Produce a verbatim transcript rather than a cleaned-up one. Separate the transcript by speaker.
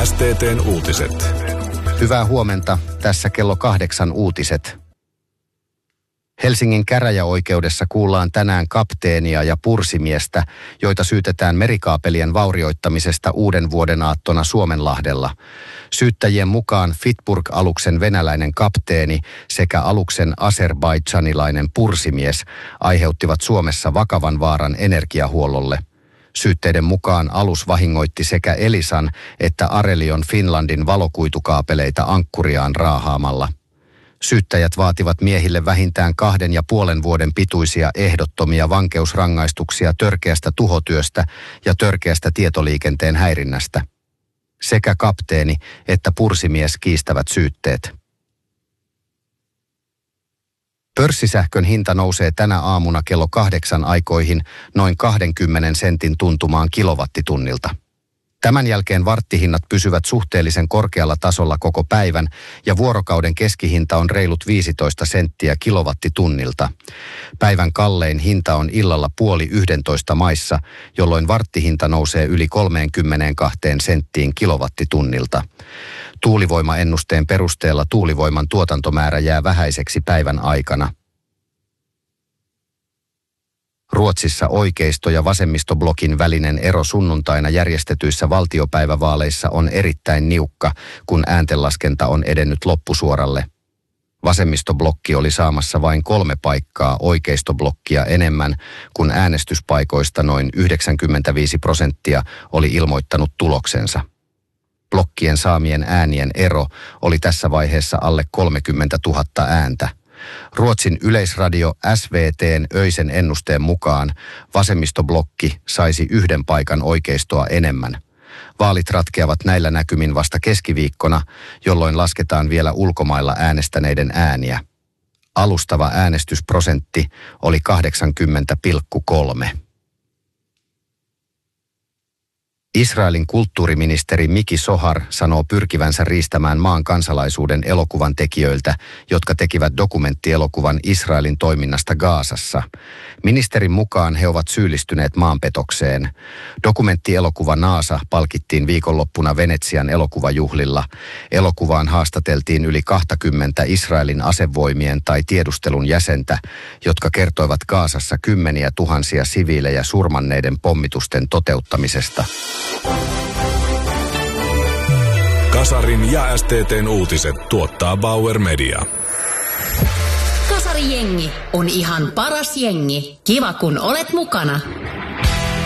Speaker 1: S T T:n uutiset.
Speaker 2: Hyvää huomenta. Tässä kello kahdeksan uutiset. Helsingin käräjäoikeudessa kuullaan tänään kapteenia ja pursimiestä, joita syytetään merikaapelien vaurioittamisesta uuden vuoden aattona Suomenlahdella. Syyttäjien mukaan Fitburg-aluksen venäläinen kapteeni sekä aluksen azerbaidžanilainen pursimies aiheuttivat Suomessa vakavan vaaran energiahuollolle. Syytteiden mukaan alus vahingoitti sekä Elisan että Arelion Finlandin valokuitukaapeleita ankkuriaan raahaamalla. Syyttäjät vaativat miehille vähintään kahden ja puolen vuoden pituisia ehdottomia vankeusrangaistuksia törkeästä tuhotyöstä ja törkeästä tietoliikenteen häirinnästä. Sekä kapteeni että pursimies kiistävät syytteet. Pörssisähkön hinta nousee tänä aamuna kello kahdeksan aikoihin noin kaksikymmentä sentin tuntumaan kilowattitunnilta. Tämän jälkeen warttihinnat pysyvät suhteellisen korkealla tasolla koko päivän ja vuorokauden keskihinta on reilut viisitoista senttiä kilowattitunnilta. Päivän kallein hinta on illalla puoli yhdentoista maissa, jolloin warttihinta nousee yli kolmekymmentäkaksi senttiin kilowattitunnilta. Tuulivoimaennusteen perusteella tuulivoiman tuotantomäärä jää vähäiseksi päivän aikana. Ruotsissa oikeisto- ja vasemmistoblokin välinen ero sunnuntaina järjestetyissä valtiopäivävaaleissa on erittäin niukka, kun ääntenlaskenta on edennyt loppusuoralle. Vasemmistoblokki oli saamassa vain kolme paikkaa oikeistoblokkia enemmän, kun äänestyspaikoista noin yhdeksänkymmentäviisi prosenttia oli ilmoittanut tuloksensa. Blokkien saamien äänien ero oli tässä vaiheessa alle kolmekymmentätuhatta ääntä. Ruotsin yleisradio S V T:n öisen ennusteen mukaan vasemmistoblokki saisi yhden paikan oikeistoa enemmän. Vaalit ratkeavat näillä näkymin vasta keskiviikkona, jolloin lasketaan vielä ulkomailla äänestäneiden ääniä. Alustava äänestysprosentti oli kahdeksankymmentä pilkku kolme. Israelin kulttuuriministeri Miki Zohar sanoo pyrkivänsä riistämään maan kansalaisuuden elokuvan tekijöiltä, jotka tekivät dokumenttielokuvan Israelin toiminnasta Gazassa. Ministerin mukaan he ovat syyllistyneet maanpetokseen. Dokumenttielokuva Naasa palkittiin viikonloppuna Venetsian elokuvajuhlilla. Elokuvaan haastateltiin yli kaksikymmentä Israelin asevoimien tai tiedustelun jäsentä, jotka kertoivat Gazassa kymmeniä tuhansia siviilejä surmanneiden pommitusten toteuttamisesta.
Speaker 1: Kasarin ja S T T:n uutiset tuottaa Bauer Media.
Speaker 3: Kasarijengi on ihan paras jengi. Kiva kun olet mukana.